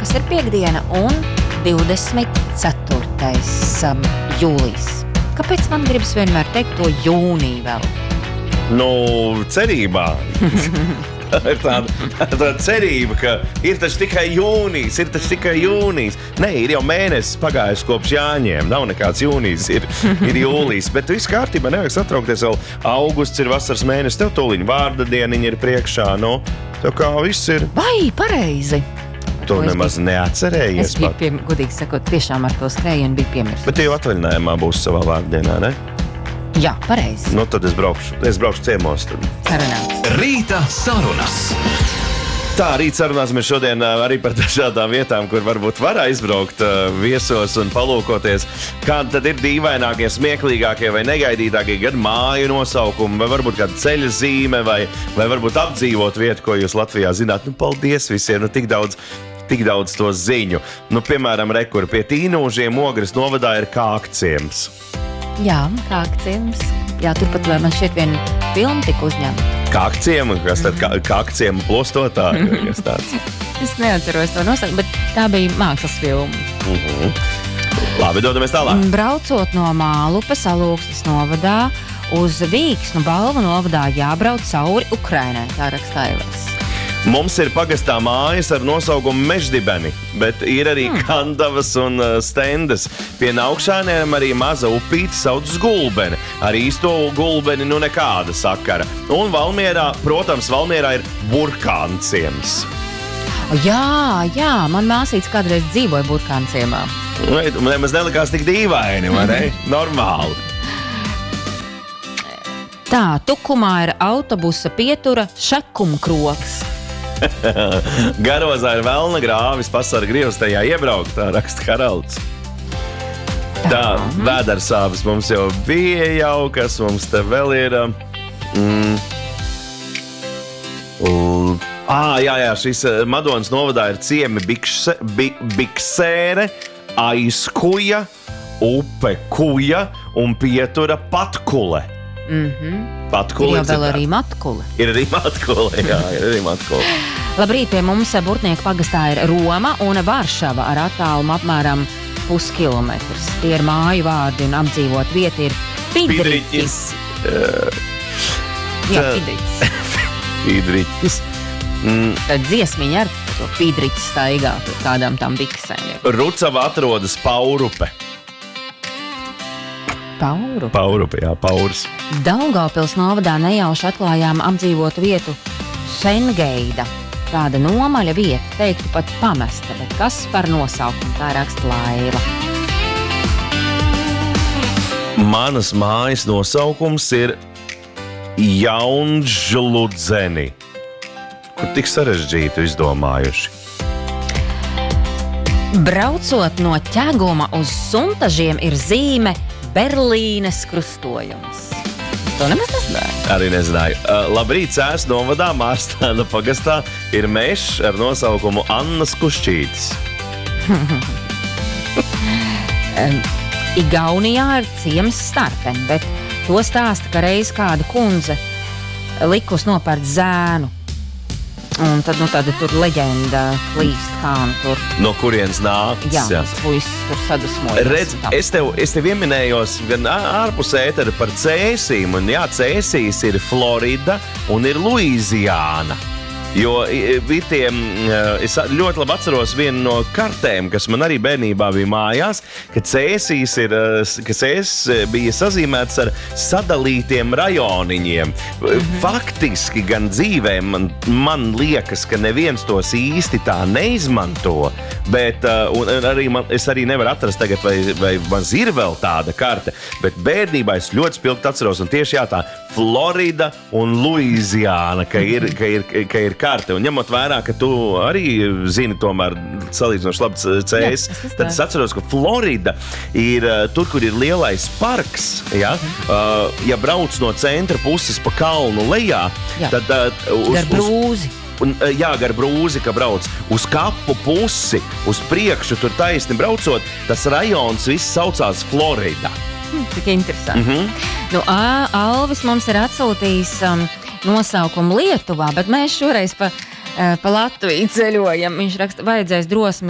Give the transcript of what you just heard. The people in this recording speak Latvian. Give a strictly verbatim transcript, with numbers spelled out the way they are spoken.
kas ir piekdiena, un divdesmit ceturtais jūlijs. Kāpēc man gribas vienmēr teikt to jūniju vēl? Nu, cerībā. Ir tāda, tāda cerība, ka ir taču tikai jūnijas, ir taču tikai jūnijas. Nē, ir jau mēnesis pagājis kopš Jāņiem, nav nekāds jūnijas, ir, ir jūlijs. Bet viss kārtībā, nevajag satraukties vēl. Augusts ir vasaras mēnesis, tev tūliņ vārda dieniņa ir priekšā, nu, tev kā viss ir. Vai, pareizi. Tu nemaz biju, neatcerējies. Es biju, pie, godīgi sakot, tiešām ar to skrējienu biju piemirst. Bet tev atvaļinājumā būs savā vārdienā, ne? Jā, pareizi. Nu, tad es braukšu, es braukšu ciemos. Tad. Sarunāts. Rīta sarunas. Tā, rīt sarunāsimies šodien arī par dažādām vietām, kur varbūt var aizbraukt viesos un palūkoties, kādi tad ir dīvainākie, smieklīgākie vai negaidītākie gan māju nosaukumi, vai varbūt kāda ceļa zīme, vai, vai varbūt apdzīvot vietu, ko jūs Latvijā zināt. Nu, paldies visiem, nu tik daudz. Tik daudz to ziņu. Nu, piemēram, rekur pie Tīnūžiem Ogres novadā ir Kākciems. Jā, Kākciems. Jā, turpat vai man šķiet viena filma tika uzņemta. Kākciema? Kas tad kā, Kākciema plostotāja? Kas tāds? Es neatceros to nosaukt, bet tā bija mākslas filma. Uh-huh. Labi, dodamies tālāk. Braucot no Mālupes Alūksnes novadā uz Vīksnu Balvu novadā jābrauc cauri Ukrainai. Tā raksta Aivars. Mums ir pagastā mājas ar nosaukumu Meždibeni, bet ir arī hmm. Kandavas un uh, Stendes. Pie Naukšāniem arī maza upīte saucas Gulbeni. Ar īsto Gulbeni nu nekāda sakara. Un Valmierā, protams, Valmierā ir Burkānciems. Jā, jā, man māsīts kādreiz dzīvoja Burkānciemā. Nemaz nelikās tik dīvaini, vai ne? Normāli. Tā, Tukumā ir autobusa pietura Šekumkroks. Garozā ir Velna grāvis, pasara grievs tajā iebraukt, tā raksta Haralds. Tā, Vēdersāvis mums jau bija jau, kas mums te vēl ir. Mm. L- Ā, jā, jā, šis Madonas novadā ir ciemi Bikse, bi, Biksēre, Aizkuja, Upe Kuja un pietura Patkule. Mhm. Patkule, ir jau vēl arī Matkule. Ir arī Matkule, jā, ir arī Matkule. Labrīt, pie mums Burtnieku pagastā ir Roma un Varšava ar attālumu apmēram puskilometrs. Tie ir māju vārdi un apdzīvot vieta ir Pidriķis. Uh, jā, Pidriķis. Pidriķis. Mm. Tad dziesmiņa ar to Pidriķis staigā tur kādām tam biksēm. Rucava atrodas Paurupe. Paurupe? Paurupe, jā, Pauris. Daugavpils novadā nejauši atklājām apdzīvotu vietu Šengeida. Tāda nomaļa vieta, teiktu pat pamesta, bet kas par nosaukumu, tā raksta Laila. Manas mājas nosaukums ir Jaunžludzeni. Kur tik sarežģītu izdomājuši? Braucot no Ķeguma uz Suntažiem ir zīme Berlīnes krustojums. To nemaz nezināju. Arī nezināju. Uh, labrīt, Cēs novadā Mārstāna pagastā ir mežs ar nosaukumu Annas Kušķītis. um, Igaunijā ir ciems Starpeni, bet to stāsta, ka reiz kāda kundze likus nopērt zēnu. Un tad, nu, tāda tur leģenda klīst, kā nu tur. No kurienes nāks? Jā, tas puisis tur sadusmojas. Redz, es tev, es tev ieminējos gan ārpus ētera par Cēsīm, un jā, Cēsīs ir Florida un ir Luīziāna. Jo vitiem, es ļoti labi atceros vienu no kartēm, kas man arī bērnībā bija mājās, ka Cēsīs ir, ka Cēs bija sazīmēts ar sadalītiem rajoniņiem. Mm-hmm. Faktiski gan dzīvē man, man liekas, ka neviens tos īsti tā neizmanto, bet un arī man, es arī nevaru atrast tagad, vai, vai man ir vēl tāda karte, bet bērnībā es ļoti spilgti atceros, un tieši jā, tā Florida un Luīziāna, ka ir, ka ir, ka ir karte. Un ņemot vērā, ka tu arī zini tomēr salīdzinoši labi Cēs, tad es atceros, ka Florida ir tur, kur ir lielais parks. Ja, uh, ja brauc no centra puses pa kalnu lejā, jā. Tad uh, uz, gar brūzi. Un, jā, gar brūzi, ka brauc uz kapu pusi, uz priekšu, tur taisni braucot, tas rajons viss saucās Florida. Hmm, tik interesanti. Mm-hmm. Nu, Alvis mums ir atsūtījis um, nosaukumu Lietuvā, bet mēs šoreiz pa, uh, pa Latviju ceļojam. Viņš raksta, vajadzēs drosmi